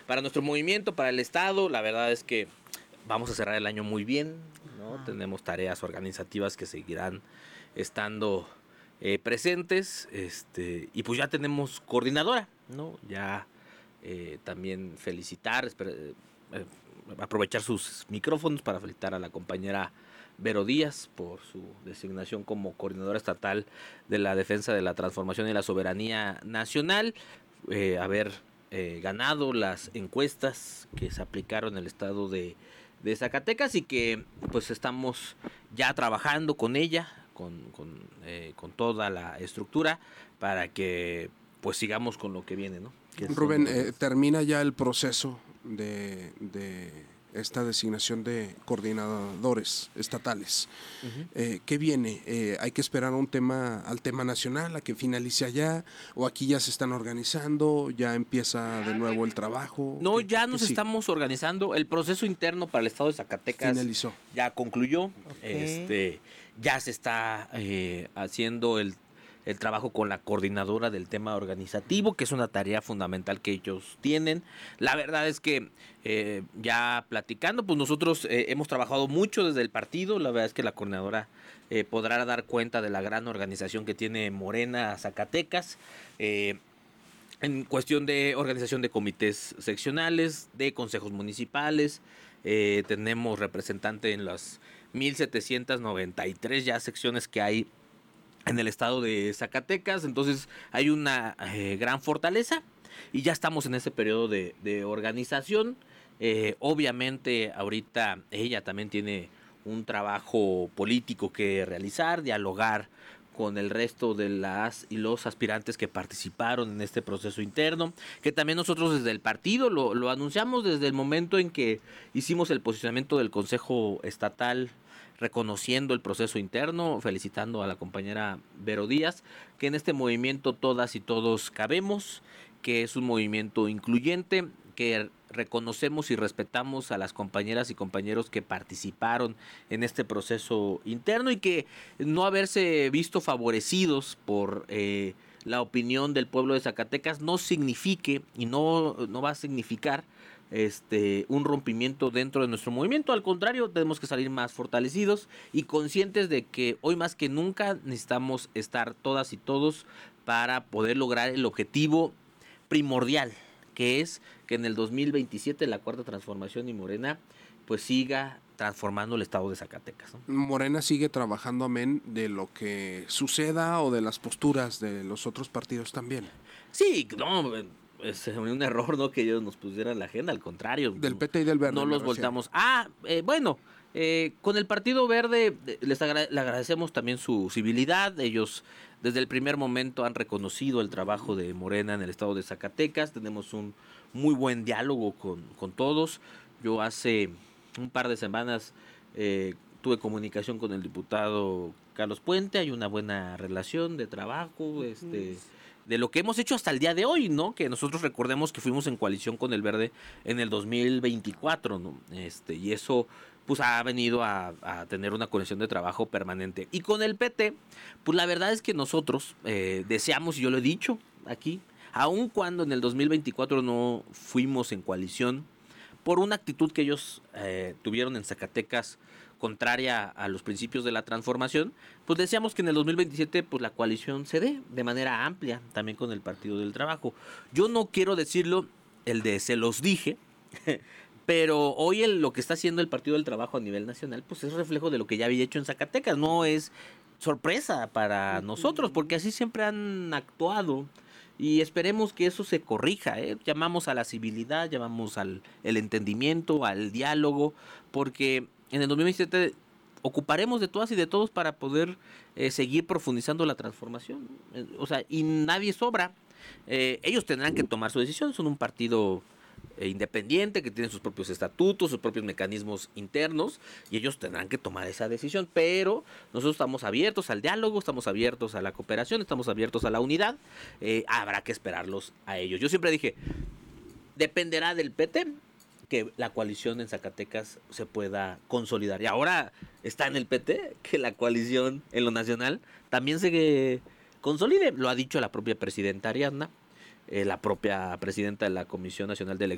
para nuestro movimiento, para el estado, la verdad es que vamos a cerrar el año muy bien, ¿no? Tenemos tareas organizativas que seguirán estando presentes, y pues ya tenemos coordinadora, ¿no? Ya también felicitar, aprovechar sus micrófonos para felicitar a la compañera Vero Díaz por su designación como coordinadora estatal de la defensa de la transformación y la soberanía nacional, haber ganado las encuestas que se aplicaron en el estado de Zacatecas y que pues estamos ya trabajando con ella, con toda la estructura para que pues sigamos con lo que viene, ¿no? Rubén, termina ya el proceso de esta designación de coordinadores estatales. ¿Qué viene? ¿Hay que esperar al tema nacional, a que finalice allá? ¿O aquí ya se están organizando? ¿Ya empieza de nuevo el trabajo? No, ya nos estamos organizando. El proceso interno para el estado de Zacatecas finalizó. Ya concluyó. Okay. Ya se está haciendo el trabajo con la coordinadora del tema organizativo, que es una tarea fundamental que ellos tienen. La verdad es que ya platicando, pues nosotros hemos trabajado mucho desde el partido. La verdad es que la coordinadora podrá dar cuenta de la gran organización que tiene Morena Zacatecas. En cuestión de organización de comités seccionales, de consejos municipales, tenemos representante en las 1793 ya secciones que hay en el estado de Zacatecas. Entonces hay una gran fortaleza y ya estamos en ese periodo de organización. Obviamente ahorita ella también tiene un trabajo político que realizar, dialogar con el resto de las y los aspirantes que participaron en este proceso interno, que también nosotros desde el partido lo anunciamos desde el momento en que hicimos el posicionamiento del Consejo Estatal, reconociendo el proceso interno, felicitando a la compañera Vero Díaz, que en este movimiento todas y todos cabemos, que es un movimiento incluyente, que reconocemos y respetamos a las compañeras y compañeros que participaron en este proceso interno y que no haberse visto favorecidos por la opinión del pueblo de Zacatecas no signifique y no va a significar un rompimiento dentro de nuestro movimiento. Al contrario, tenemos que salir más fortalecidos y conscientes de que hoy más que nunca necesitamos estar todas y todos para poder lograr el objetivo primordial, que es que en el 2027 la Cuarta Transformación y Morena pues siga transformando el estado de Zacatecas, ¿no? Morena sigue trabajando amén de lo que suceda o de las posturas de los otros partidos también. Sí, no, es un error, ¿no? Que ellos nos pusieran la agenda, al contrario. Del PT y del Verde. No los voltamos. Con el Partido Verde le agradecemos también su civilidad. Ellos desde el primer momento han reconocido el trabajo de Morena en el estado de Zacatecas. Tenemos un muy buen diálogo con todos. Yo hace un par de semanas tuve comunicación con el diputado Carlos Puente. Hay una buena relación de trabajo, de lo que hemos hecho hasta el día de hoy, ¿no? Que nosotros recordemos que fuimos en coalición con el Verde en el 2024, ¿no? Y eso pues ha venido a tener una conexión de trabajo permanente. Y con el PT, pues la verdad es que nosotros deseamos, y yo lo he dicho aquí, aun cuando en el 2024 no fuimos en coalición, por una actitud que ellos tuvieron en Zacatecas contraria a los principios de la transformación, pues deseamos que en el 2027 pues la coalición se dé de manera amplia, también con el Partido del Trabajo. Yo no quiero decirlo se los dije, pero hoy lo que está haciendo el Partido del Trabajo a nivel nacional pues es reflejo de lo que ya había hecho en Zacatecas, no es sorpresa para nosotros, porque así siempre han actuado. Y esperemos que eso se corrija, Llamamos a la civilidad, llamamos al entendimiento, al diálogo, porque en el 2027 ocuparemos de todas y de todos para poder seguir profundizando la transformación. Y nadie sobra. Ellos tendrán que tomar su decisión, son un partido independiente que tiene sus propios estatutos, sus propios mecanismos internos, y ellos tendrán que tomar esa decisión, pero nosotros estamos abiertos al diálogo, estamos abiertos a la cooperación, estamos abiertos a la unidad. Habrá que esperarlos a ellos. Yo siempre dije, dependerá del PT que la coalición en Zacatecas se pueda consolidar, y ahora está en el PT que la coalición en lo nacional también se consolide. Lo ha dicho la propia presidenta Ariadna, la propia presidenta de la Comisión Nacional de Elecciones